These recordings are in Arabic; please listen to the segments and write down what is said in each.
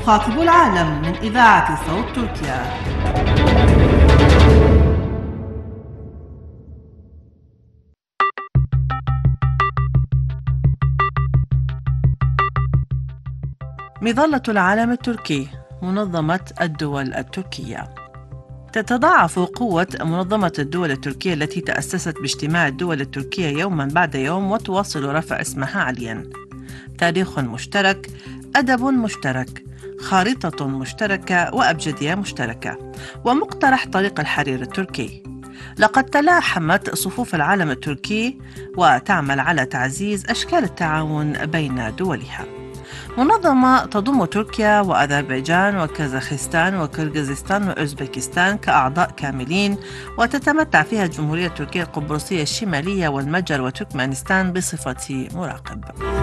تخاطب العالم من إذاعة صوت تركيا. مظلة العالم التركي، منظمة الدول التركية. تتضاعف قوة منظمة الدول التركية التي تأسست باجتماع الدول التركية يوما بعد يوم، وتواصل رفع اسمها عاليا. تاريخ مشترك، أدب مشترك، خارطة مشتركة، وأبجدية مشتركة، ومقترح طريق الحرير التركي. لقد تلاحمت صفوف العالم التركي وتعمل على تعزيز أشكال التعاون بين دولها. منظمة تضم تركيا وأذربيجان وكازاخستان وكرغيزستان وأوزبكستان كأعضاء كاملين، وتتمتع فيها الجمهورية التركية القبرصية الشمالية والمجر وتركمانستان بصفة مراقب.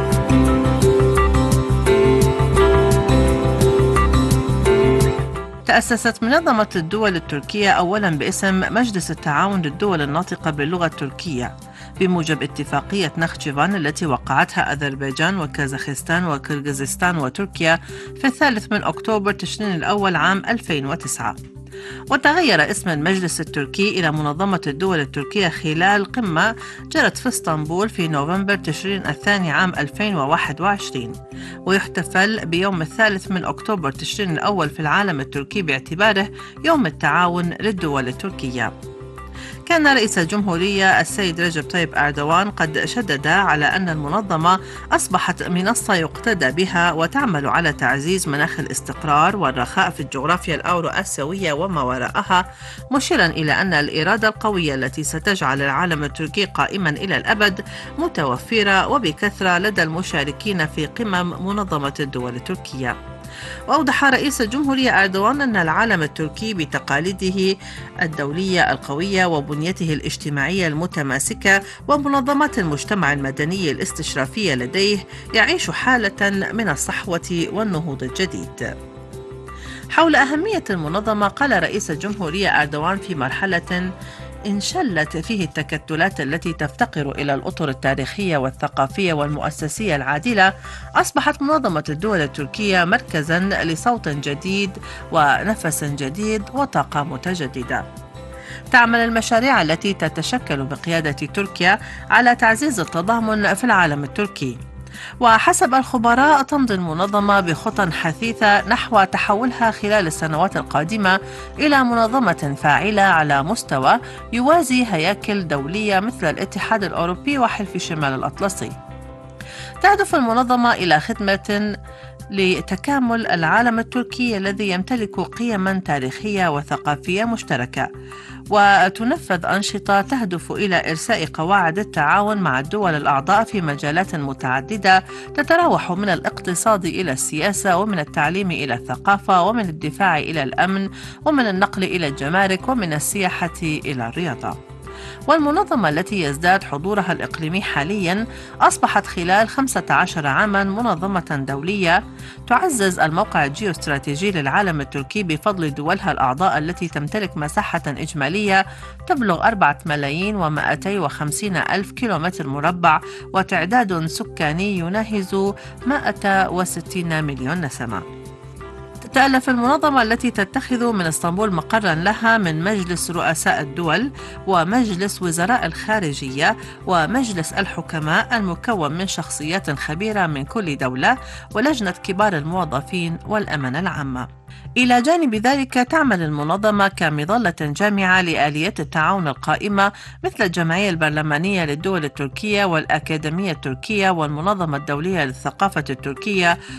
تأسست منظمة الدول التركية أولاً باسم مجلس التعاون للدول الناطقة باللغة التركية، بموجب اتفاقية نخجيفان التي وقعتها أذربيجان وكازاخستان وكرغيزستان وتركيا في 3 أكتوبر تشرين الأول عام 2009. وتغير اسم المجلس التركي إلى منظمة الدول التركية خلال قمة جرت في اسطنبول في نوفمبر تشرين الثاني عام 2021، ويحتفل بيوم 3 أكتوبر تشرين الأول في العالم التركي باعتباره يوم التعاون للدول التركية. كان رئيس الجمهورية السيد رجب طيب أردوان قد شدد على أن المنظمة أصبحت منصة يقتدى بها، وتعمل على تعزيز مناخ الاستقرار والرخاء في الجغرافيا الأورو آسيوية وما وراءها، مشيرا إلى أن الإرادة القوية التي ستجعل العالم التركي قائما إلى الأبد متوفرة وبكثرة لدى المشاركين في قمم منظمة الدول التركية. وأوضح رئيس الجمهورية أردوان أن العالم التركي بتقاليده الدولية القوية وبنيته الاجتماعية المتماسكة ومنظمات المجتمع المدني الاستشرافية لديه يعيش حالة من الصحوة والنهوض الجديد. حول أهمية المنظمة قال رئيس الجمهورية أردوان في مرحلة انشلت فيه التكتلات التي تفتقر إلى الأطر التاريخية والثقافية والمؤسسية العادلة، أصبحت منظمة الدول التركية مركزاً لصوت جديد ونفس جديد وطاقة متجددة. تعمل المشاريع التي تتشكل بقيادة تركيا على تعزيز التضامن في العالم التركي، وحسب الخبراء تمضي المنظمة بخطى حثيثة نحو تحولها خلال السنوات القادمة إلى منظمة فاعلة على مستوى يوازي هياكل دولية مثل الاتحاد الأوروبي وحلف شمال الأطلسي. تهدف المنظمة إلى خدمة لتكامل العالم التركي الذي يمتلك قيماً تاريخية وثقافية مشتركة، وتنفذ أنشطة تهدف إلى إرساء قواعد التعاون مع الدول الأعضاء في مجالات متعددة تتراوح من الاقتصاد إلى السياسة، ومن التعليم إلى الثقافة، ومن الدفاع إلى الأمن، ومن النقل إلى الجمارك، ومن السياحة إلى الرياضة. والمنظمة التي يزداد حضورها الإقليمي حالياً أصبحت خلال 15 عاماً منظمة دولية تعزز الموقع الجيوستراتيجي للعالم التركي بفضل دولها الأعضاء التي تمتلك مساحة إجمالية تبلغ 4,250,000 كيلومتر مربع، وتعداد سكاني يناهز 160 مليون نسمة. تتألف المنظمة التي تتخذ من اسطنبول مقرا لها من مجلس رؤساء الدول ومجلس وزراء الخارجية ومجلس الحكماء المكون من شخصيات خبيرة من كل دولة ولجنة كبار الموظفين والأمانة العامة. إلى جانب ذلك تعمل المنظمة كمظلة جامعة لآليات التعاون القائمة مثل الجمعية البرلمانية للدول التركية والأكاديمية التركية والمنظمة الدولية للثقافة التركية